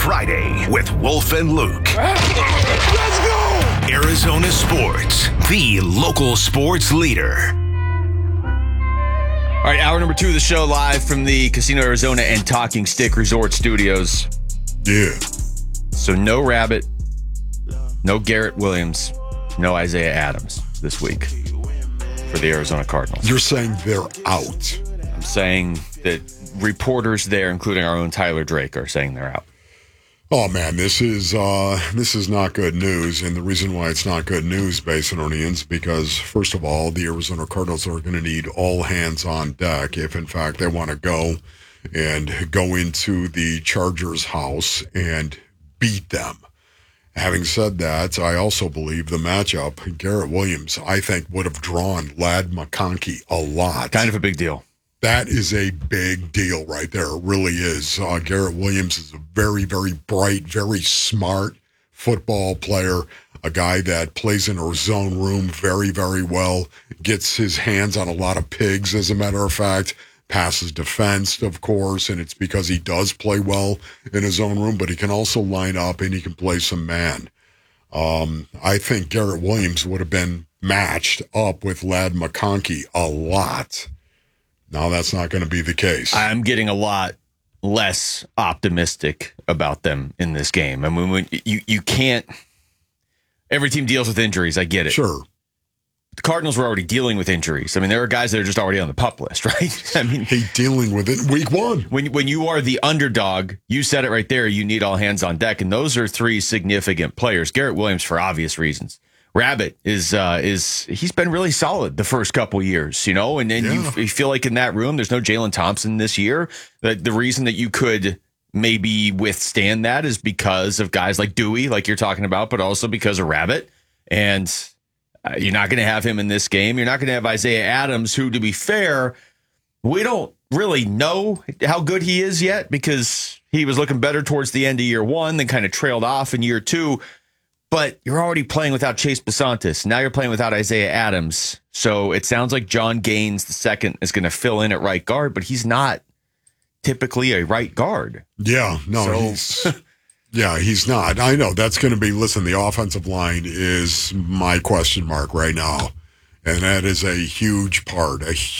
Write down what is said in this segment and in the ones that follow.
Friday with Wolf and Luke. Let's go! Arizona Sports, the local sports leader. All right, hour number 2 of the show, live from the Casino Arizona and Talking Stick Resort Studios. Yeah. So no Rabbit, no Garrett Williams, no Isaiah Adams this week for the Arizona Cardinals. You're saying they're out. I'm saying that reporters there, including our own Tyler Drake, are saying they're out. Oh man, this is not good news, and the reason why it's not good news, Basinonians, because first of all, the Arizona Cardinals are going to need all hands on deck if, in fact, they want to go into the Chargers' house and beat them. Having said that, I also believe the matchup, Garrett Williams, I think would have drawn Ladd McConkey a lot. Kind of a big deal. That is a big deal right there. It really is. Garrett Williams is a very, very bright, very smart football player, a guy that plays in his own room very, very well, gets his hands on a lot of pigs, as a matter of fact, passes defense, of course, and it's because he does play well in his own room, but he can also line up and he can play some man. I think Garrett Williams would have been matched up with Ladd McConkey a lot. Now that's not going to be the case. I'm getting a lot less optimistic about them in this game. I mean, when you can't. Every team deals with injuries. I get it. Sure. The Cardinals were already dealing with injuries. I mean, there are guys that are just already on the PUP list, right? I mean, he's dealing with it week 1. When you are the underdog, you said it right there. You need all hands on deck, and those are 3 significant players. Garrett Williams, for obvious reasons. Rabbit is he's been really solid the first couple years, and then you feel like in that room there's no Jalen Thompson this year. The reason that you could maybe withstand that is because of guys like Dewey, like you're talking about, but also because of Rabbit. And you're not going to have him in this game. You're not going to have Isaiah Adams, who, to be fair, we don't really know how good he is yet because he was looking better towards the end of year 1, then kind of trailed off in year 2. But you're already playing without Chase Besantis. Now you're playing without Isaiah Adams. So it sounds like John Gaines II is going to fill in at right guard, but he's not typically a right guard. Yeah, no, he's not. I know that's going to be, listen, the offensive line is my question mark right now. And that is a huge part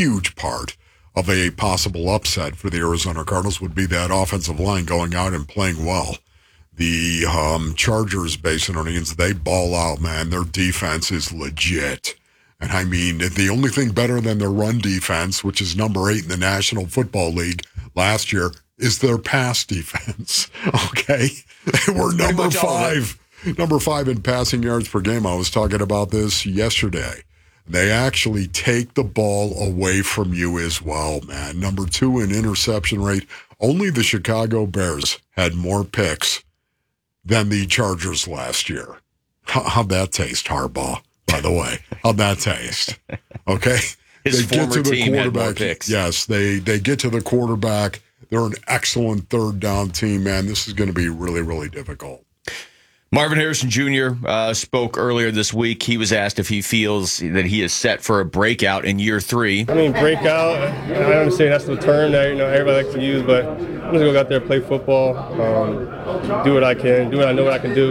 of a possible upset for the Arizona Cardinals would be that offensive line going out and playing well. The Chargers, Basinonians, they ball out, man. Their defense is legit. And I mean, the only thing better than their run defense, which is number 8 in the National Football League last year, is their pass defense. Okay? They were number 5. Number 5 in passing yards per game. I was talking about this yesterday. They actually take the ball away from you as well, man. Number 2 in interception rate. Only the Chicago Bears had more picks than the Chargers last year. How'd that taste, Harbaugh, by the way? How'd that taste? Okay? His former team had more picks. Yes, they get to the quarterback. They're an excellent third down team, man. This is going to be really, really difficult. Marvin Harrison Jr. Spoke earlier this week. He was asked if he feels that he is set for a breakout in year 3. I mean, breakout, I understand that's the term that everybody likes to use, but I'm just going to go out there, play football, do what I can, do what I know what I can do.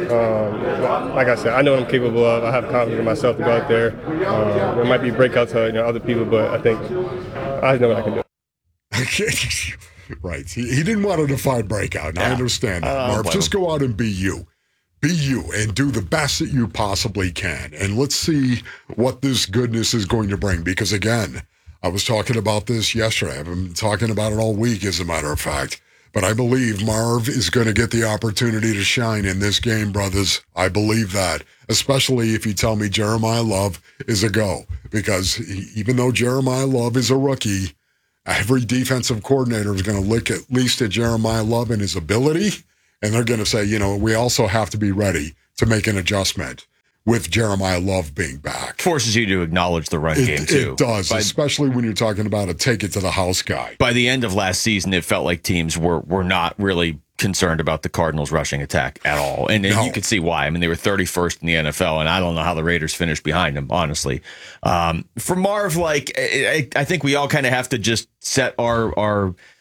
Like I said, I know what I'm capable of. I have confidence in myself to go out there. There might be breakouts to other people, but I think I know what I can do. Right. He didn't want to define breakout, and I understand that, Marv. Just go out and be you. Be you and do the best that you possibly can. And let's see what this goodness is going to bring. Because, again, I was talking about this yesterday. I've been talking about it all week, as a matter of fact. But I believe Marv is going to get the opportunity to shine in this game, brothers. I believe that, especially if you tell me Jeremiah Love is a go. Because even though Jeremiah Love is a rookie, every defensive coordinator is going to look at least at Jeremiah Love and his ability. And they're going to say, we also have to be ready to make an adjustment with Jeremiah Love being back. Forces you to acknowledge the run game, too. It does, especially when you're talking about a take-it-to-the-house guy. By the end of last season, it felt like teams were not really concerned about the Cardinals' rushing attack at all. And you could see why. I mean, they were 31st in the NFL, and I don't know how the Raiders finished behind them, honestly. For Marv, I think we all kind of have to just set our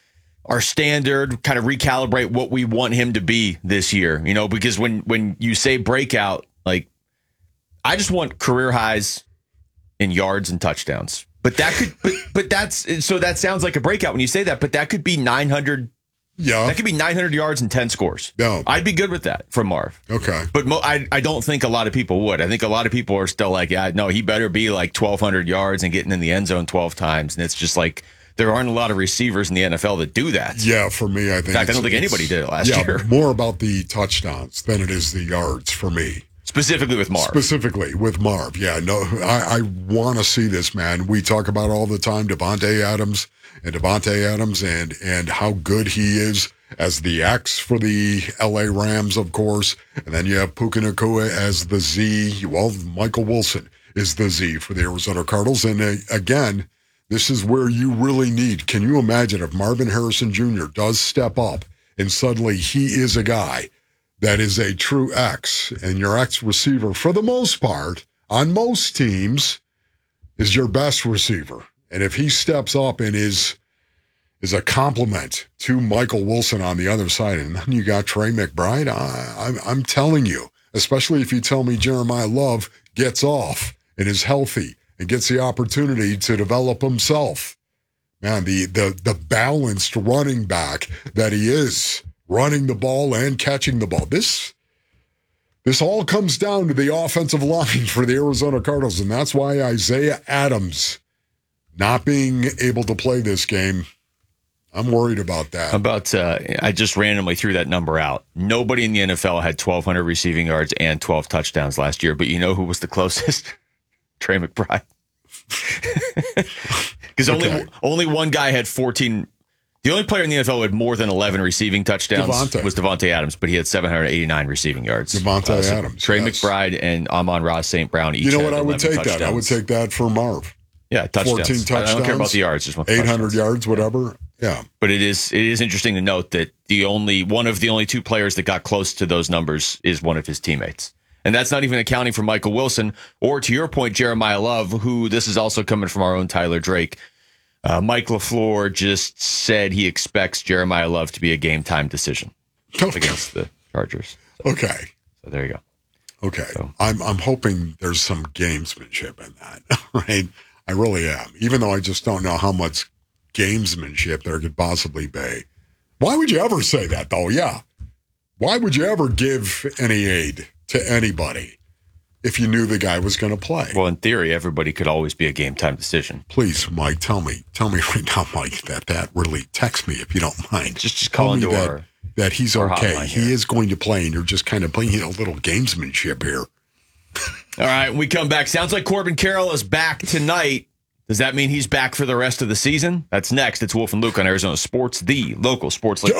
our standard, kind of recalibrate what we want him to be this year, because when you say breakout, like I just want career highs in yards and touchdowns. But that could, that sounds like a breakout when you say that, but that could be 900. Yeah. That could be 900 yards and 10 scores. No. I'd be good with that from Marv. Okay. But I don't think a lot of people would. I think a lot of people are still like, yeah, no, he better be like 1,200 yards and getting in the end zone 12 times. And it's just like, there aren't a lot of receivers in the NFL that do that. Yeah, for me, I think. In fact, I don't think anybody did it last year. More about the touchdowns than it is the yards for me. Specifically with Marv. Yeah, no, I want to see this, man. We talk about all the time Davante Adams and how good he is as the X for the LA Rams, of course. And then you have Puka Nacua as the Z. Well, Michael Wilson is the Z for the Arizona Cardinals. And again, this is where you really need. Can you imagine if Marvin Harrison Jr. does step up and suddenly he is a guy that is a true X, and your X receiver, for the most part, on most teams, is your best receiver. And if he steps up and is a compliment to Michael Wilson on the other side, and then you got Trey McBride, I'm telling you, especially if you tell me Jeremiah Love gets off and is healthy and gets the opportunity to develop himself. Man, the balanced running back that he is, running the ball and catching the ball. This all comes down to the offensive line for the Arizona Cardinals, and that's why Isaiah Adams not being able to play this game, I'm worried about that. I just randomly threw that number out. Nobody in the NFL had 1,200 receiving yards and 12 touchdowns last year, but you know who was the closest? Trey McBride. Because only one guy had 14. The only player in the NFL who had more than 11 receiving touchdowns was Davante Adams, but he had 789 receiving yards. Davante Adams. Trey McBride and Amon-Ra St. Brown each. You know what? I would take touchdowns. I would take that for Marv. Yeah, touchdowns. 14 touchdowns. I don't care about the yards. Just 800 yards, whatever. Yeah. But it is interesting to note that one of the only two players that got close to those numbers is one of his teammates. And that's not even accounting for Michael Wilson or, to your point, Jeremiah Love, who this is also coming from our own Tyler Drake. Mike LaFleur just said he expects Jeremiah Love to be a game-time decision against the Chargers. Okay. So there you go. Okay. So. I'm hoping there's some gamesmanship in that, right? I really am, even though I just don't know how much gamesmanship there could possibly be. Why would you ever say that, though? Yeah. Why would you ever give any aid to anybody if you knew the guy was going to play? Well, in theory, everybody could always be a game-time decision. Please, Mike, tell me right now, Mike, that really text me if you don't mind. Just call into that he's okay. He is going to play, and you're just kind of playing a little gamesmanship here. All right, when we come back, sounds like Corbin Carroll is back tonight. Does that mean he's back for the rest of the season? That's next. It's Wolf and Luke on Arizona Sports, the local sports league.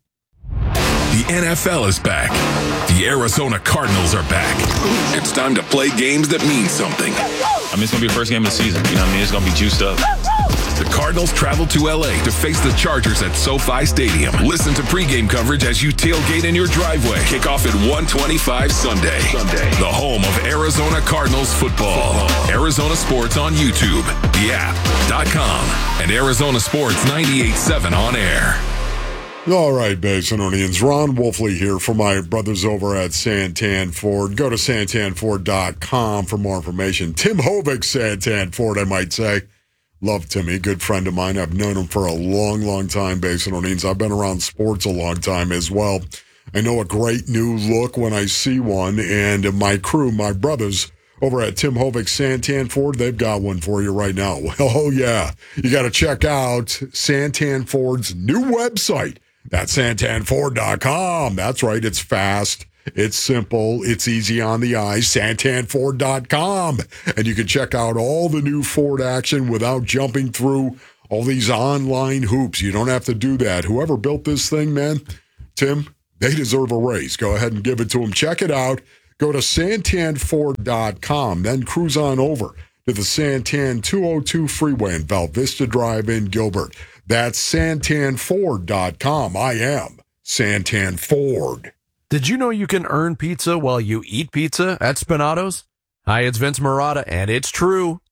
The NFL is back. The Arizona Cardinals are back. It's time to play games that mean something. I mean, it's going to be the first game of the season. You know what I mean? It's going to be juiced up. The Cardinals travel to L.A. to face the Chargers at SoFi Stadium. Listen to pregame coverage as you tailgate in your driveway. Kickoff at 1:25 Sunday. The home of Arizona Cardinals football. Arizona Sports on YouTube, the app.com, and Arizona Sports 98.7 on air. All right, Basinonians. Ron Wolfley here for my brothers over at Santan Ford. Go to santanford.com for more information. Tim Hovick, Santan Ford, I might say. Love Timmy, good friend of mine. I've known him for a long, long time, Basinonians. I've been around sports a long time as well. I know a great new look when I see one, and my crew, my brothers over at Tim Hovick, Santan Ford, they've got one for you right now. Oh, yeah. You got to check out Santan Ford's new website. That's santanford.com. That's right. It's fast. It's simple. It's easy on the eyes. santanford.com. And you can check out all the new Ford action without jumping through all these online hoops. You don't have to do that. Whoever built this thing, man, Tim, they deserve a raise. Go ahead and give it to them. Check it out. Go to santanford.com. Then cruise on over to the Santan 202 freeway in Val Vista Drive in Gilbert. That's santanford.com. I am Santan Ford. Did you know you can earn pizza while you eat pizza at Spinato's? Hi, it's Vince Marotta, and it's true.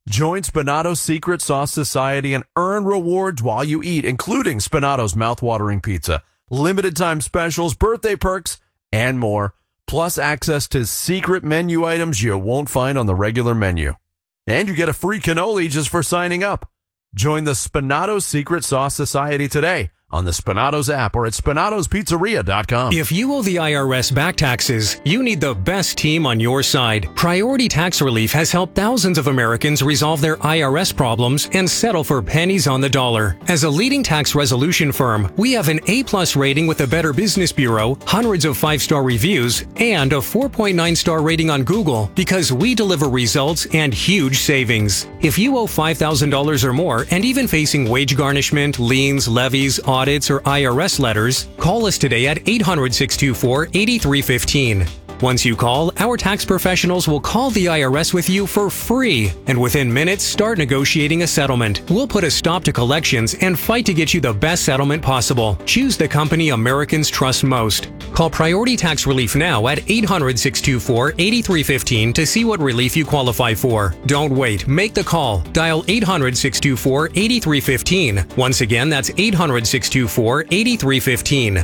Join Spinato's Secret Sauce Society and earn rewards while you eat, including Spinato's mouthwatering pizza, limited time specials, birthday perks, and more, plus access to secret menu items you won't find on the regular menu. And you get a free cannoli just for signing up. Join the Spinato's Secret Sauce Society today on the Spinato's app or at spinatospizzeria.com. If you owe the IRS back taxes, you need the best team on your side. Priority Tax Relief has helped thousands of Americans resolve their IRS problems and settle for pennies on the dollar. As a leading tax resolution firm, we have an A+ rating with the Better Business Bureau, hundreds of 5-star reviews, and a 4.9-star rating on Google because we deliver results and huge savings. If you owe $5,000 or more and even facing wage garnishment, liens, levies, audits, or IRS letters, call us today at 800-624-8315. Once you call, our tax professionals will call the IRS with you for free, and within minutes, start negotiating a settlement. We'll put a stop to collections and fight to get you the best settlement possible. Choose the company Americans trust most. Call Priority Tax Relief now at 800-624-8315 to see what relief you qualify for. Don't wait. Make the call. Dial 800-624-8315. Once again, that's 800-624-8315.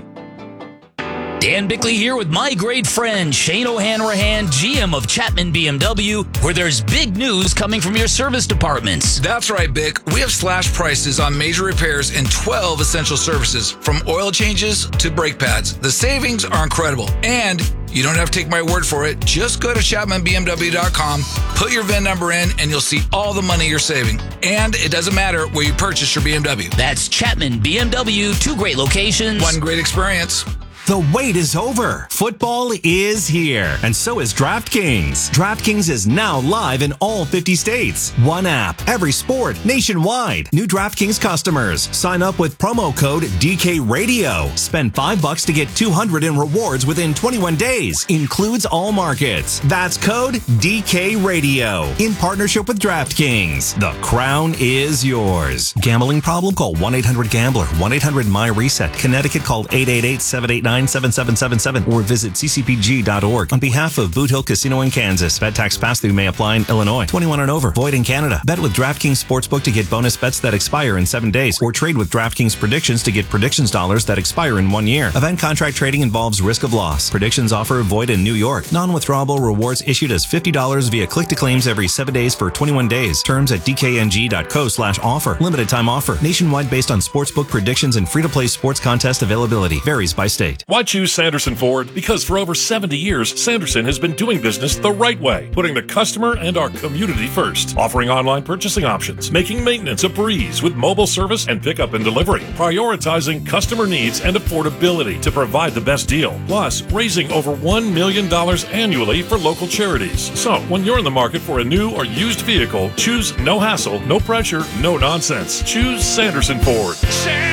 Dan Bickley here with my great friend Shane O'Hanrahan, GM of Chapman BMW, where there's big news coming from your service departments. That's right, Bic. We have slashed prices on major repairs in 12 essential services, from oil changes to brake pads. The savings are incredible, and you don't have to take my word for it. Just go to ChapmanBMW.com, put your VIN number in, and you'll see all the money you're saving. And it doesn't matter where you purchase your BMW. That's Chapman BMW, 2 great locations, 1 great experience. The wait is over. Football is here, and so is DraftKings. DraftKings is now live in all 50 states. One app, every sport, nationwide. New DraftKings customers. Sign up with promo code DKRadio. Spend $5 to get $200 in rewards within 21 days. Includes all markets. That's code DKRadio. In partnership with DraftKings. The crown is yours. Gambling problem? Call 1-800-GAMBLER. 1-800-MY-RESET. Connecticut, call 888-789-7777 or visit ccpg.org. On behalf of Boot Hill Casino in Kansas, bet tax pass-through may apply in Illinois. 21 and over. Void in Canada. Bet with DraftKings Sportsbook to get bonus bets that expire in 7 days, or trade with DraftKings Predictions to get predictions dollars that expire in 1 year. Event contract trading involves risk of loss. Predictions offer void in New York. Non-withdrawable rewards issued as $50 via click-to-claims every 7 days for 21 days. Terms at dkng.co/offer. Limited time offer. Nationwide based on sportsbook predictions and free-to-play sports contest availability. Varies by state. Why choose Sanderson Ford? Because for over 70 years, Sanderson has been doing business the right way, putting the customer and our community first, offering online purchasing options, making maintenance a breeze with mobile service and pickup and delivery, prioritizing customer needs and affordability to provide the best deal, plus raising over $1 million annually for local charities. So, when you're in the market for a new or used vehicle, choose no hassle, no pressure, no nonsense. Choose Sanderson Ford.